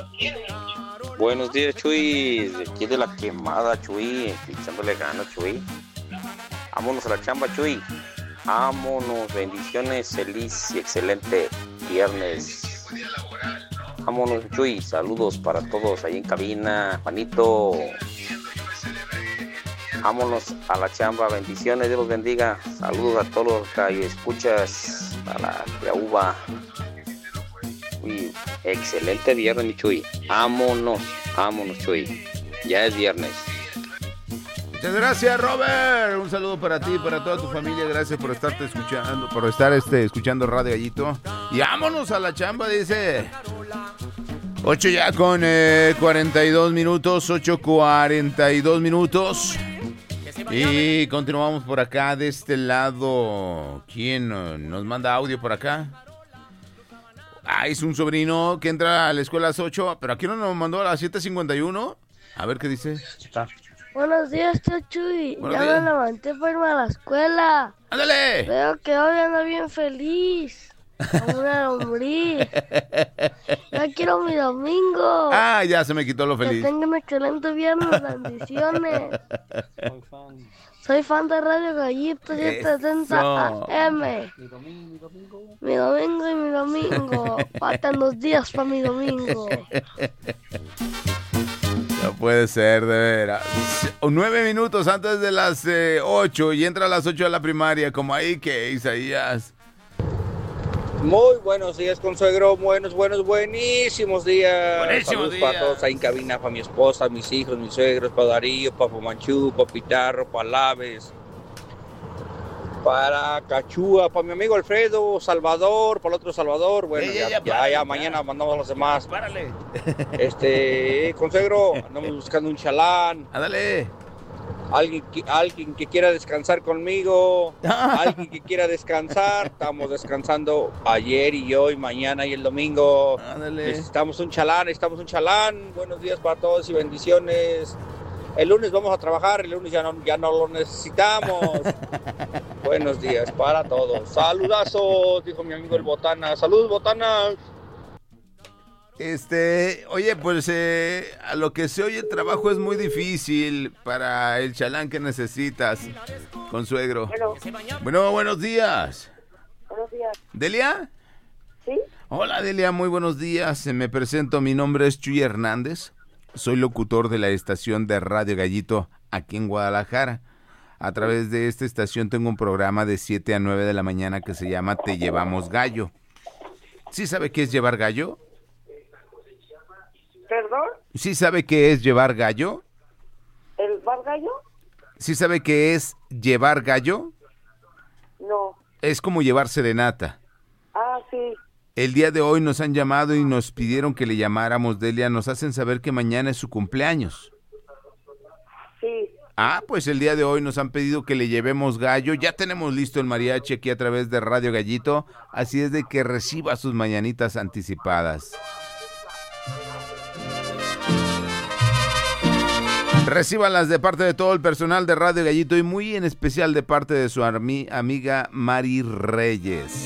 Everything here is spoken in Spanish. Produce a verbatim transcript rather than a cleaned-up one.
Buenos días, Chuy. De aquí de la quemada, Chuy. Echándole ganas, Chuy. Vámonos a la chamba, Chuy. Vámonos. Bendiciones. Feliz y excelente viernes. Vámonos, Chuy. Saludos para todos ahí en cabina. Juanito. Vámonos a la chamba. Bendiciones. Dios los bendiga. Saludos a todos los que escuchas. A la Criauba. Uy, excelente viernes, mi Chuy. Vámonos, vámonos, Chuy. Ya es viernes. Muchas gracias, Robert. Un saludo para ti, para toda tu familia. Gracias por estarte escuchando, por estar este, escuchando Radio Gallito. Y vámonos a la chamba, dice. ocho ya con eh, cuarenta y dos minutos, ocho cuarenta y dos minutos. Y continuamos por acá, de este lado. ¿Quién uh, nos manda audio por acá? Ah, es un sobrino que entra a la escuela a las ocho, pero aquí no nos mandó a las siete cincuenta y uno. A ver qué dice. Está. Buenos días, Chuy. Buenos ya días. me levanté para irme a la escuela. ¡Ándale! Veo que hoy ando bien feliz. Como una lombriz. Ya quiero mi domingo. Ah, ya se me quitó lo Que feliz. tengan un excelente viernes, bendiciones. Soy fan. Soy fan de Radio Gallito setecientos setenta Eso. A M. Mi domingo, mi domingo. Mi domingo y mi domingo. Faltan dos días para mi domingo. No puede ser, de veras. Nueve minutos antes de las eh, ocho y entra a las ocho a la primaria, como ahí que Isaías. Muy buenos días, consuegro. Buenos, buenos, buenísimos días. Buenísimos Saludos días. para todos ahí en cabina, para mi esposa, mis hijos, mis suegros, para Darío, para Fumanchú, para Pitarro, para Laves, para Cachúa, para mi amigo Alfredo, Salvador, para el otro Salvador. Bueno, Ey, ya, ya, ya, ya, párale, ya, ya. mañana mandamos a los demás. Párale. Este, consuegro, andamos buscando un chalán. Ándale. Alguien que, alguien que quiera descansar conmigo, alguien que quiera descansar, estamos descansando ayer y hoy, mañana y el domingo. Ándale. Necesitamos un chalán, necesitamos un chalán. Buenos días para todos y bendiciones. El lunes vamos a trabajar, el lunes ya no, ya no lo necesitamos. Buenos días para todos. Saludazos, dijo mi amigo el Botana. Saludos, Botana. Este, oye, pues eh, a lo que se oye el trabajo es muy difícil para el chalán que necesitas, consuegro. Bueno, Bueno, buenos días. buenos días. ¿Delia? ¿Sí? Hola, Delia, muy buenos días. Me presento, mi nombre es Chuy Hernández. Soy locutor de la estación de Radio Gallito aquí en Guadalajara. A través de esta estación tengo un programa de siete a nueve de la mañana que se llama Te Llevamos Gallo. ¿Sí sabe qué es llevar gallo? ¿Perdón? ¿Sí sabe qué es llevar gallo? ¿El bar gallo? ¿Sí sabe qué es llevar gallo? No. Es como llevar serenata. Ah, sí. El día de hoy nos han llamado y nos pidieron que le llamáramos, Delia. Nos hacen saber que mañana es su cumpleaños. Sí. Ah, pues el día de hoy nos han pedido que le llevemos gallo. Ya tenemos listo el mariachi aquí a través de Radio Gallito. Así es de que reciba sus mañanitas anticipadas. Recíbanlas de parte de todo el personal de Radio Gallito y muy en especial de parte de su ami- amiga Mari Reyes.